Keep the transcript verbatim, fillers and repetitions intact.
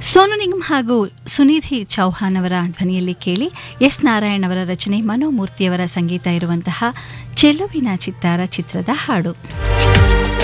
ಸೋನು ನಿಗಮ್ ಹಾಗೂ ಸುನಿಧಿ ಚೌಹಾನ್ ಅವರ ಧ್ವನಿಯಲ್ಲಿ ಕೇಳಿ ಎಸ್ ನಾರಾಯಣ್ ಅವರ ರಚನೆ ಮನೋಮೂರ್ತಿಯವರ ಸಂಗೀತ ಇರುವಂತಹ ಚೆಲುವಿನ ಚಿತ್ತಾರ ಚಿತ್ರದ ಹಾಡು.